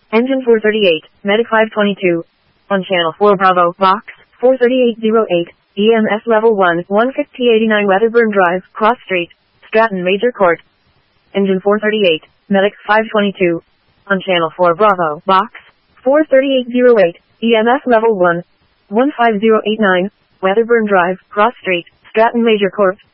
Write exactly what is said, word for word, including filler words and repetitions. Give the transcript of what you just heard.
Engine four thirty-eight, Medic five twenty-two. On channel four Bravo, Box, four thirty-eight oh eight, E M S level one, one fifty eighty-nine Weatherburn Drive, Cross Street, Stratton Major Court. Engine four thirty-eight, Medic five twenty-two. On channel four Bravo, Box, four thirty-eight oh eight, E M S level one, one five oh eight nine, Weatherburn Drive, Cross Street, Stratton Major Court.